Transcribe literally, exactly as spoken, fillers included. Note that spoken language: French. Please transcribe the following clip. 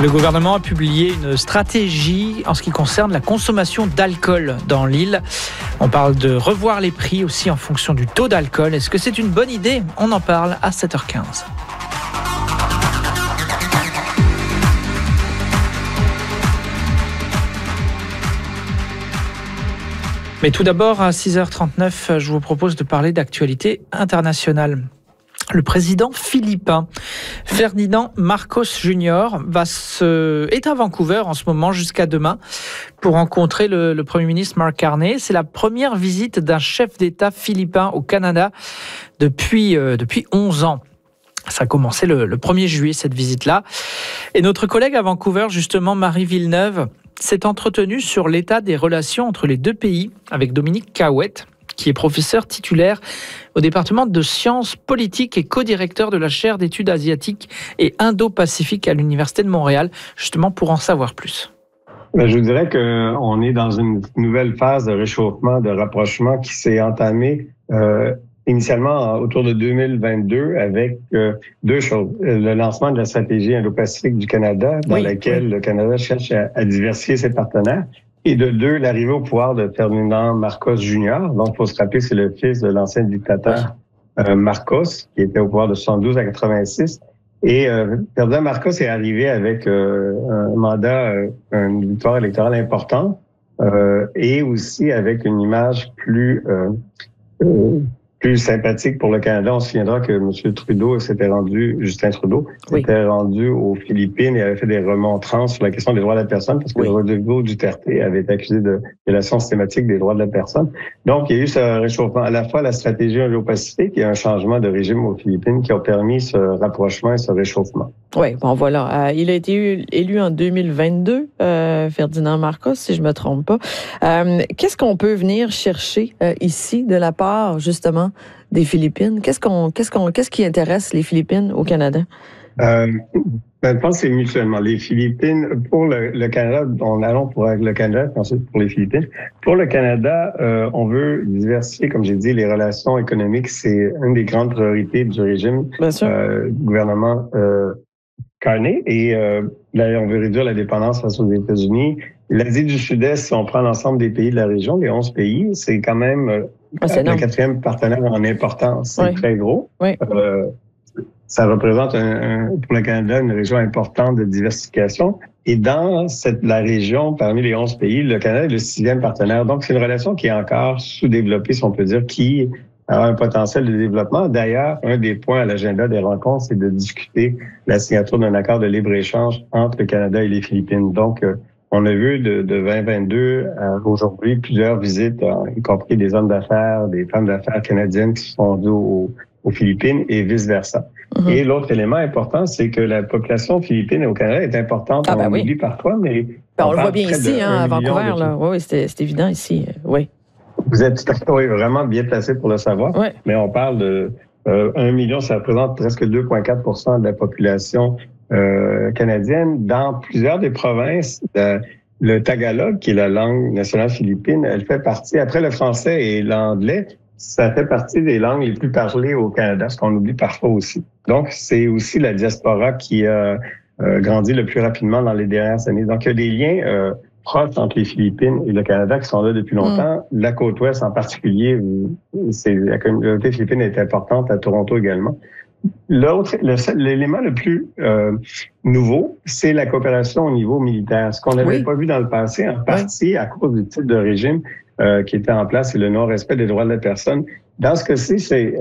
Le gouvernement a publié une stratégie en ce qui concerne la consommation d'alcool dans l'île. On parle de revoir les prix aussi en fonction du taux d'alcool. Est-ce que c'est une bonne idée ? On en parle à sept heures quinze. Mais tout d'abord, à six heures trente-neuf, je vous propose de parler d'actualité internationale. Le président philippin Ferdinand Marcos Junior va se... est à Vancouver en ce moment jusqu'à demain pour rencontrer le, le Premier ministre Mark Carney. C'est la première visite d'un chef d'État philippin au Canada depuis, euh, depuis onze ans. Ça a commencé le, le premier juillet, cette visite-là. Et notre collègue à Vancouver, justement, Marie Villeneuve, s'est entretenue sur l'état des relations entre les deux pays avec Dominique Cahouette, qui est professeur titulaire au département de sciences politiques et co-directeur de la chaire d'études asiatiques et indo-pacifiques à l'Université de Montréal, justement pour en savoir plus. Bien, je vous dirais qu'on est dans une nouvelle phase de réchauffement, de rapprochement qui s'est entamée euh, initialement autour de deux mille vingt-deux avec euh, deux choses. Le lancement de la stratégie indo-pacifique du Canada, dans oui, laquelle oui. le Canada cherche à, à diversifier ses partenaires. Et de deux, l'arrivée au pouvoir de Ferdinand Marcos Junior Donc, il faut se rappeler, c'est le fils de l'ancien dictateur euh, Marcos, qui était au pouvoir de soixante-douze à quatre-vingt-six. Et euh, Ferdinand Marcos est arrivé avec euh, un mandat, euh, une victoire électorale importante, euh, et aussi avec une image plus euh, euh, plus sympathique pour le Canada. On se souviendra que M. Trudeau s'était rendu, Justin Trudeau, oui. s'était rendu aux Philippines et avait fait des remontrances sur la question des droits de la personne parce que oui. Rodrigo Duterte avait été accusé de violation systématique des droits de la personne. Donc, il y a eu ce réchauffement, à la fois la stratégie indo-pacifique et un changement de régime aux Philippines qui ont permis ce rapprochement et ce réchauffement. Oui, bon voilà. Euh, il a été élu en deux mille vingt-deux, euh, Ferdinand Marcos, si je me trompe pas. Euh, qu'est-ce qu'on peut venir chercher euh, ici de la part, justement, des Philippines? Qu'est-ce qu'on, qu'est-ce qu'on, qu'est-ce qui intéresse les Philippines au Canada? Euh, ben, je pense que c'est mutuellement. Les Philippines, pour le, le Canada, on allons pour le Canada, puis ensuite pour les Philippines. Pour le Canada, euh, on veut diversifier, comme j'ai dit, les relations économiques. C'est une des grandes priorités du régime euh, du gouvernement euh, Carney. Et euh, là, on veut réduire la dépendance face aux États-Unis. L'Asie du Sud-Est, si on prend l'ensemble des pays de la région, les onze pays, c'est quand même euh, ah, c'est le quatrième partenaire en importance. C'est oui. très gros. Oui. Euh, ça représente un, un, pour le Canada une région importante de diversification. Et dans cette, la région, parmi les onze pays, le Canada est le sixième partenaire. Donc, c'est une relation qui est encore sous-développée, si on peut dire, qui a un potentiel de développement. D'ailleurs, un des points à l'agenda des rencontres, c'est de discuter la signature d'un accord de libre-échange entre le Canada et les Philippines. Donc, euh, on a vu de, de vingt vingt-deux à aujourd'hui plusieurs visites, y compris des hommes d'affaires, des femmes d'affaires canadiennes qui se sont rendues aux, aux Philippines et vice-versa. Mm-hmm. Et l'autre élément important, c'est que la population philippine au Canada est importante. Ah ben on oui. oublie parfois, mais... Ben, on, on le voit bien ici, hein, à Vancouver. Là. Oui, c'est, c'est évident ici. Oui. Vous êtes tout à fait, oui, vraiment bien placé pour le savoir. Oui. Mais on parle de euh, un million, ça représente presque deux virgule quatre pour cent de la population Euh, canadienne. Dans plusieurs des provinces, euh, le tagalog, qui est la langue nationale philippine, elle fait partie, après le français et l'anglais, ça fait partie des langues les plus parlées au Canada, ce qu'on oublie parfois aussi. Donc, c'est aussi la diaspora qui a euh, grandi le plus rapidement dans les dernières années. Donc, il y a des liens euh, proches entre les Philippines et le Canada qui sont là depuis longtemps. Mm. La côte ouest en particulier, c'est, la communauté philippine est importante, à Toronto également. L'autre, le, l'élément le plus euh, nouveau, c'est la coopération au niveau militaire. Ce qu'on n'avait oui. pas vu dans le passé, en partie à cause du type de régime euh, qui était en place et le non-respect des droits de la personne. Dans ce cas-ci, c'est